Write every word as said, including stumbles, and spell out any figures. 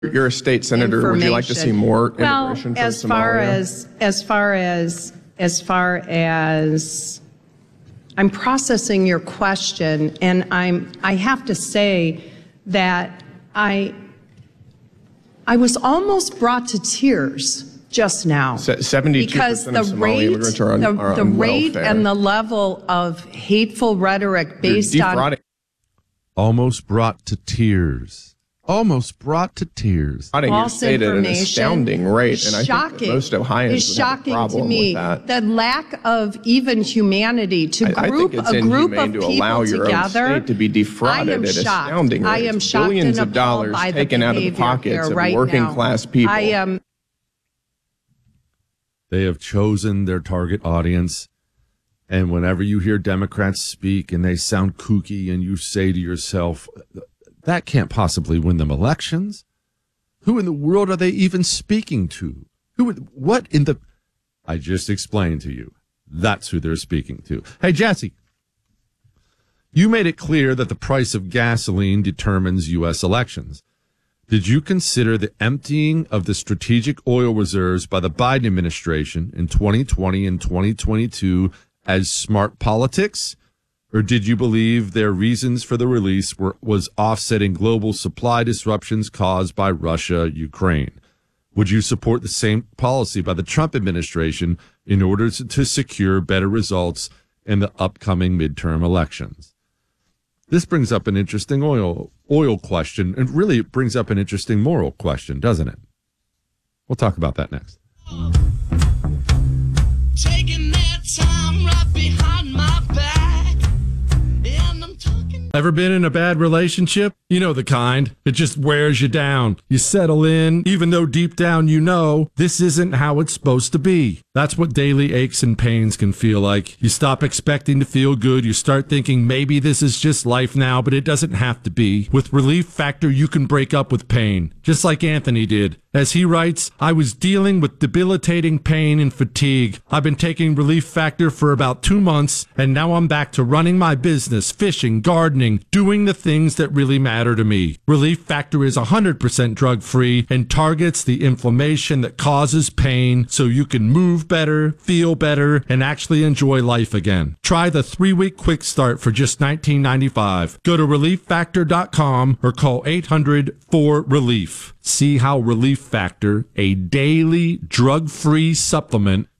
You're a state senator. Would you like to see more immigration well, from as far Somalia? as as far as as far as I'm processing your question, and I'm I have to say that I I was almost brought to tears just now. seventy-two because percent the of Somali rate, immigrants are on, the, are the on rate welfare. and the level of hateful rhetoric based You're on defrauding. Almost brought to tears. Almost brought to tears. Your false state at an information. astounding rate, and I shocking. think that most Ohioans It's would shocking have a problem to me. with that. The lack of even humanity to I, I group think it's a group inhumane of to people allow your together. own state to be defrauded I am at shocked. astounding rates. I am shocked Billions and of dollars appalled by the taken out of the behavior pockets here of right working now. class people. I am. They have chosen their target audience. And whenever you hear Democrats speak and they sound kooky and you say to yourself, that can't possibly win them elections. Who in the world are they even speaking to? Who? What in the... I just explained to you. That's who they're speaking to. Hey, Jesse, you made it clear that the price of gasoline determines U S elections. Did you consider the emptying of the strategic oil reserves by the Biden administration in twenty twenty and twenty twenty-two as smart politics? Or did you believe their reasons for the release were was offsetting global supply disruptions caused by Russia, Ukraine? Would you support the same policy by the Trump administration in order to, to secure better results in the upcoming midterm elections? This brings up an interesting oil oil question, and really it brings up an interesting moral question, doesn't it? We'll talk about that next. Taking that time right behind my back, and I'm talking. Ever been in a bad relationship? You know the kind. It just wears you down. You settle in, even though deep down you know this isn't how it's supposed to be. That's what daily aches and pains can feel like. You stop expecting to feel good. You start thinking maybe this is just life now, but it doesn't have to be. With Relief Factor, you can break up with pain, just like Anthony did. As he writes, I was dealing with debilitating pain and fatigue. I've been taking Relief Factor for about two months, and now I'm back to running my business, fishing, gardening, doing the things that really matter to me. Relief Factor is one hundred percent drug-free and targets the inflammation that causes pain so you can move better, feel better, and actually enjoy life again. Try the three-week quick start for just nineteen ninety-five. Go to relief factor dot com or call eight hundred four relief. See how Relief Factor, a daily drug-free supplement,